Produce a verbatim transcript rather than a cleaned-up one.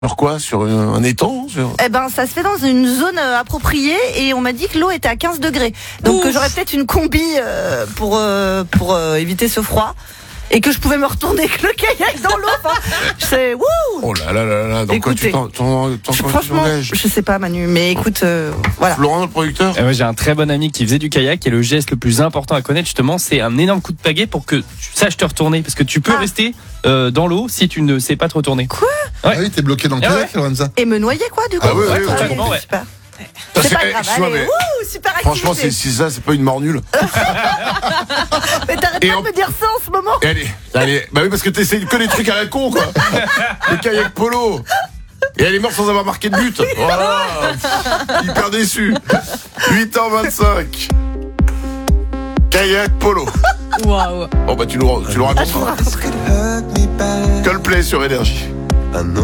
Sur quoi? Sur un, un étang sur... Eh ben, ça se fait dans une zone euh, appropriée et on m'a dit que l'eau était à quinze degrés. Donc euh, j'aurais peut-être une combi euh, pour euh, pour euh, éviter ce froid et que je pouvais me retourner avec le kayak dans l'eau. Enfin, c'est wouh. Oh là là là là. Donc Écoutez, quoi, tu t'en, t'en, t'en, Je- t'en franchement, je sais pas Manu, mais écoute, euh, voilà. Florent, le producteur. Et moi, j'ai un très bon ami qui faisait du kayak et le geste le plus important à connaître justement, c'est un énorme coup de pagaie pour que tu saches te retourner, parce que tu peux Ah. rester euh, dans l'eau si tu ne sais pas te retourner. Quoi? Ouais. Ah oui, t'es bloqué dans le Ah kayak, Lorenza. Et me noyer quoi du coup? Ah oui, oui, oui, totalement, ouais. Super. Ça, C'est pas eh, grave, excuse-moi, allez, mais wouh, super activité. franchement, c'est, c'est ça, c'est pas une mort nulle. Mais t'arrêtes Et pas en- de me dire ça en ce moment. Et allez, allez. Bah oui, parce que t'essayes que des trucs à la con, quoi. Le kayak polo. Et elle est morte sans avoir marqué de but. Voilà. Hyper déçu. huit heures vingt-cinq. Kayak polo. Waouh. Bon bah tu nous, tu nous raconteras. Coldplay sur Énergie.